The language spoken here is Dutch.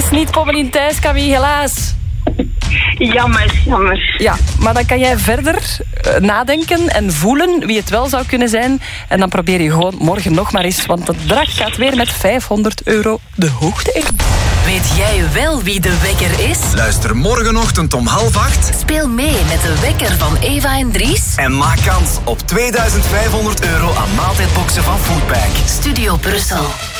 is niet komen in thuis, Camille, helaas. Jammer. Ja, maar dan kan jij verder nadenken en voelen wie het wel zou kunnen zijn. En dan probeer je gewoon morgen nog maar eens, want het bedrag gaat weer met €500 de hoogte in. Weet jij wel wie de wekker is? Luister morgenochtend om 7:30. Speel mee met de wekker van Eva en Dries. En maak kans op €2500 aan maaltijdboxen van Foodpack. Studio Brussel.